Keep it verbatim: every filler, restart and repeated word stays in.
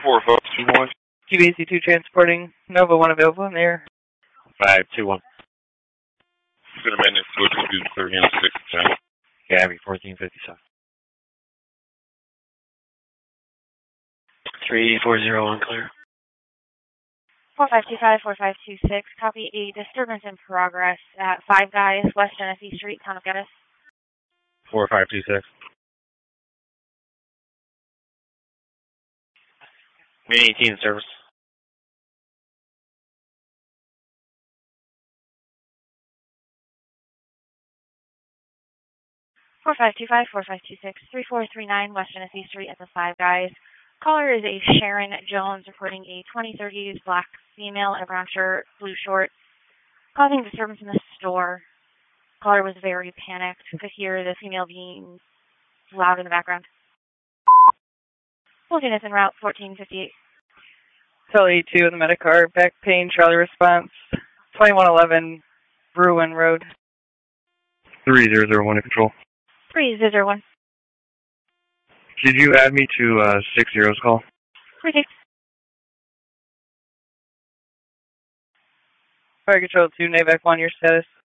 four five two one. Q B C two transporting Nova one available in the air. five two one. Center maintenance to two three and six ten. Gabby fourteen fifty-seven. three four zero one clear. four five two five, four five two six, copy a disturbance in progress at Five Guys, West Genesee Street, Town of Geddes. four five two six. Main eighteen service. four five two five, four five two six, three four three nine, West Genesee Street at the Five Guys. Caller is a Sharon Jones reporting a twenty thirties black female in a brown shirt, blue shorts, causing disturbance in the store. Caller was very panicked. Could hear the female being loud in the background. Holding in route fourteen fifty-eight. Cell E two in the Medicar, back pain, Charlie response, twenty-one eleven Bruin Road. three zero zero one to control. three zero one. Did you add me to uh, six zeros call? three six. Fire Control two, Navac one, your status.